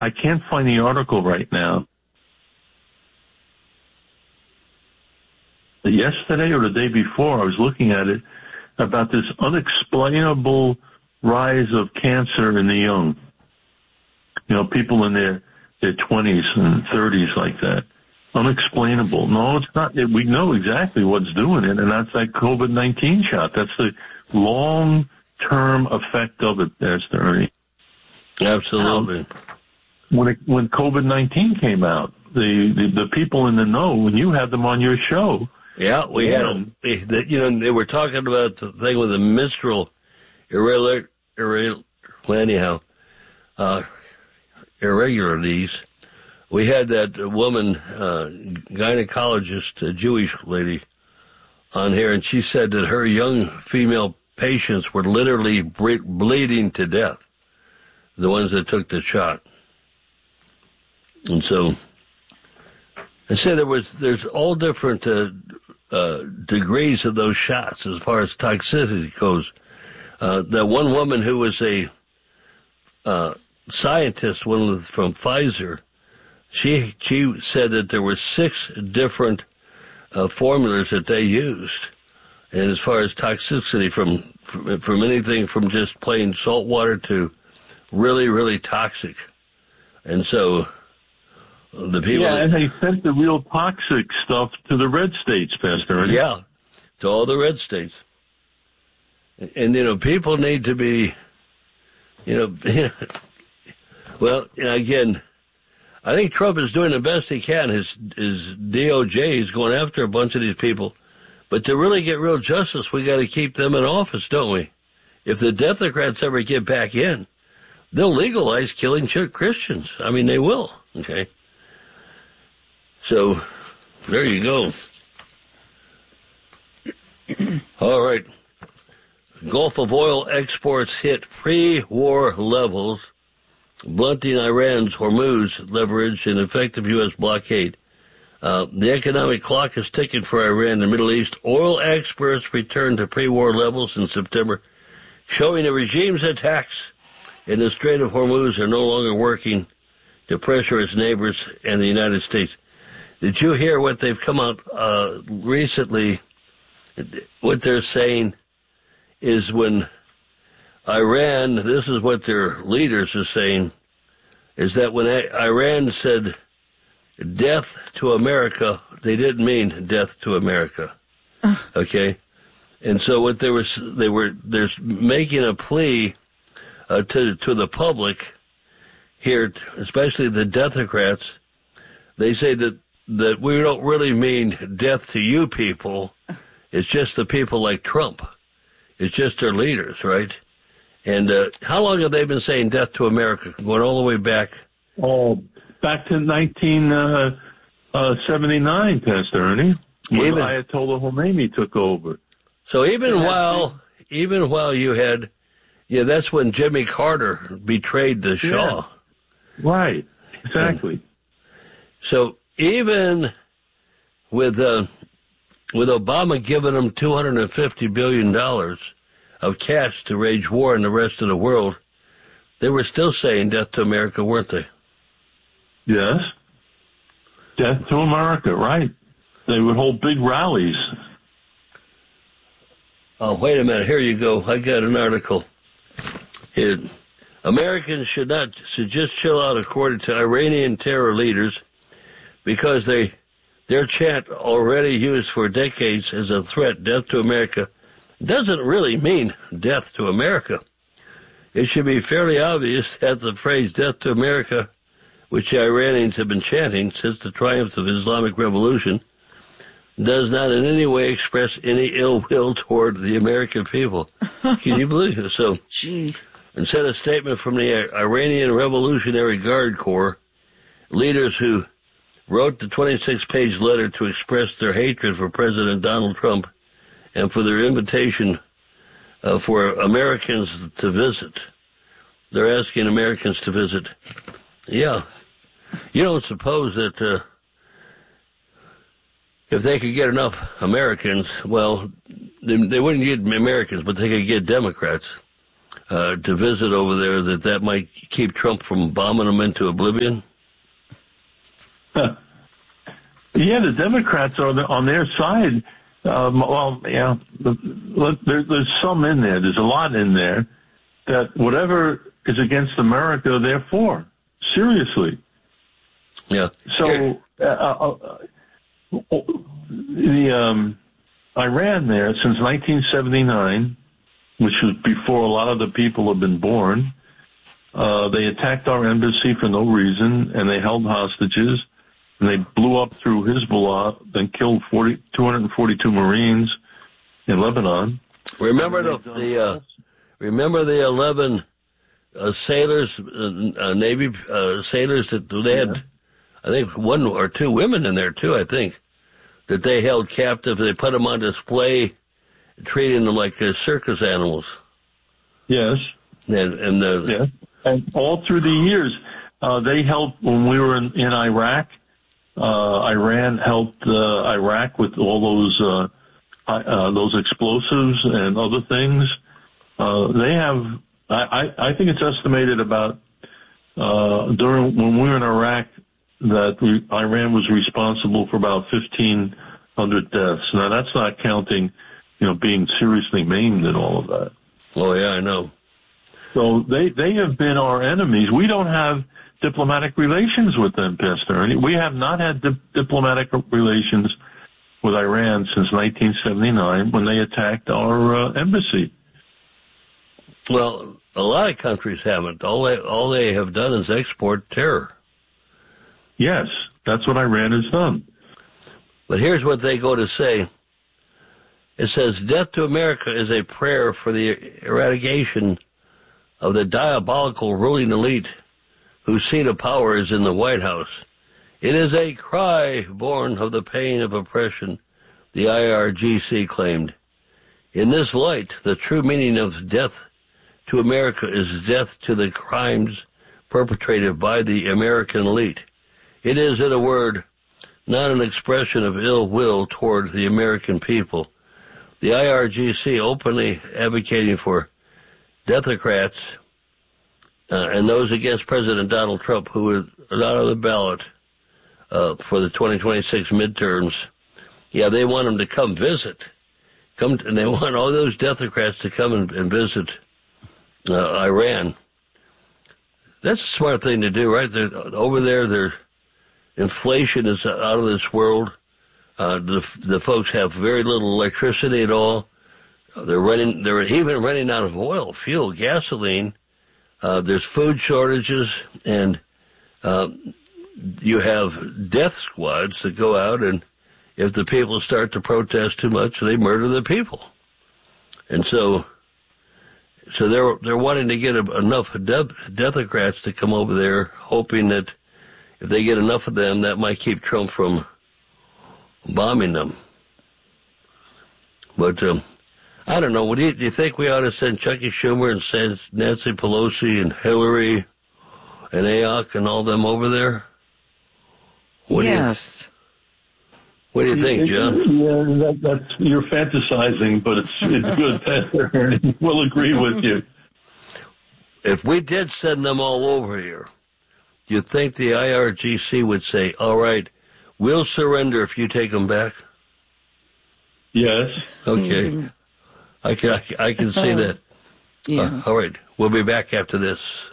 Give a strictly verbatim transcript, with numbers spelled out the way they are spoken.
I can't find the article right now. Yesterday or the day before, I was looking at it about this unexplainable rise of cancer in the young. You know, people in their, their twenties and thirties like that. Unexplainable. No, it's not. We know exactly what's doing it, and that's that COVID nineteen shot. That's the long-term effect of it, Pastor Ernie. Absolutely. Now, when it, when COVID nineteen came out, the, the, the people in the know, when you had them on your show. Yeah, we had them. You know, they were talking about the thing with the menstrual irregular, irregular, well, anyhow, uh, irregularities. We had that woman, uh, gynecologist, a Jewish lady, on here, and she said that her young female patients were literally ble- bleeding to death, the ones that took the shot. And so, I said there was, there's all different uh, uh, degrees of those shots as far as toxicity goes. Uh, that one woman who was a uh, scientist, one of the, from Pfizer, She she said that there were six different uh, formulas that they used, and as far as toxicity, from, from from anything from just plain salt water to really really toxic, and so the people. Yeah, and they sent the real toxic stuff to the red states, Pastor. Yeah, to all the red states, and, and you know people need to be, you know, well, you know, again. I think Trump is doing the best he can. His his D O J is going after a bunch of these people. But to really get real justice, we got to keep them in office, don't we? If the Democrats ever get back in, they'll legalize killing Christians. I mean, they will, okay? So, there you go. All right. Gulf of oil exports hit pre-war levels, blunting Iran's Hormuz leverage and effective U S blockade. Uh, the economic clock is ticking for Iran and the Middle East. Oil exports returned to pre-war levels in September, showing the regime's attacks in the Strait of Hormuz are no longer working to pressure its neighbors and the United States. Did you hear what they've come out uh, recently? What they're saying is when Iran, this is what their leaders are saying, is that when Iran said death to America, they didn't mean death to America. Uh. Okay? And so what they were, they were, they're making a plea uh, to, to the public here, especially the Democrats. They say that, that we don't really mean death to you people. It's just the people like Trump. It's just their leaders, right? And uh, how long have they been saying death to America? Going all the way back? Oh, back to nineteen seventy-nine, Pastor Ernie, when even, Ayatollah Khomeini took over. So even yeah. while, even while you had, yeah, that's when Jimmy Carter betrayed the Shah. Yeah. Right, exactly. And so even with uh, with Obama giving them two hundred fifty billion dollars of cash to wage war in the rest of the world, they were still saying death to America, weren't they? Yes. Death to America, right. They would hold big rallies. Oh, wait a minute. Here you go. I got an article. It, Americans should not, should just chill out, according to Iranian terror leaders, because they, their chant, already used for decades as a threat, death to America, doesn't really mean death to America. It should be fairly obvious that the phrase death to America, which the Iranians have been chanting since the triumph of the Islamic Revolution, does not in any way express any ill will toward the American people. Can you believe it? So, Gee. and sent a statement from the Iranian Revolutionary Guard Corps, leaders who wrote the twenty-six page letter to express their hatred for President Donald Trump and for their invitation uh, for Americans to visit. They're asking Americans to visit. Yeah. You don't suppose that uh, if they could get enough Americans, well, they, they wouldn't get Americans, but they could get Democrats. uh, to visit over there, that that might keep Trump from bombing them into oblivion? Huh. Yeah, the Democrats are on their side. Um, well, yeah, there, there's some in there. There's a lot in there that whatever is against America, they're for. Seriously. Yeah. So uh, uh, the um, Iran there since nineteen seventy-nine, which was before a lot of the people have been born, uh, they attacked our embassy for no reason, and they held hostages. And they blew up through Hezbollah, then killed forty, two hundred forty-two Marines in Lebanon. Remember the, the uh, remember the eleven uh, sailors, uh, uh, Navy uh, sailors that they had, yeah. I think one or two women in there too, I think, that they held captive. They put them on display, treating them like uh, circus animals. Yes. And, and the, yes. And all through the years, uh, they helped when we were in, in Iraq. Uh, Iran helped uh, Iraq with all those uh, uh, those explosives and other things. Uh, they have, I, I think it's estimated about uh, during when we were in Iraq that we, Iran was responsible for about fifteen hundred deaths. Now that's not counting, you know, being seriously maimed and all of that. Oh yeah, I know. So they they have been our enemies. We don't have diplomatic relations with them, Pastor Ernie. We have not had di- diplomatic relations with Iran since nineteen seventy-nine when they attacked our uh, embassy. Well, a lot of countries haven't. All they, all they have done is export terror. Yes, that's what Iran has done. But here's what they go to say. It says, "Death to America is a prayer for the eradication of the diabolical ruling elite whose seat of power is in the White House. It is a cry born of the pain of oppression," the I R G C claimed. "In this light, the true meaning of death to America is death to the crimes perpetrated by the American elite. It is, in a word, not an expression of ill will toward the American people." The I R G C openly advocating for Democrats uh, and those against President Donald Trump, who are not on the ballot uh, for the twenty twenty-six midterms. Yeah, they want them to come visit. Come to, and they want all those Democrats to come and, and visit uh, Iran. That's a smart thing to do, right? They're, over there, their inflation is out of this world. Uh, the, the folks have very little electricity at all. They're running. They're even running out of oil, fuel, gasoline. Uh, there's food shortages, and uh, you have death squads that go out, and if the people start to protest too much, they murder the people. And so, so they're they're wanting to get enough Democrats to come over there, hoping that if they get enough of them, that might keep Trump from bombing them. But um, I don't know. What do you, do you think we ought to send Chucky Schumer and send Nancy Pelosi and Hillary and A O C and all them over there? What yes. Do you, what do you think, John? Yeah, that, that's you're fantasizing, but it's it's good, Pastor Ernie. We'll agree with you. If we did send them all over here, do you think the I R G C would say, "All right, we'll surrender if you take them back"? Yes. Okay. Mm-hmm. I can, I can, I can see that. Yeah. Uh, all right. We'll be back after this.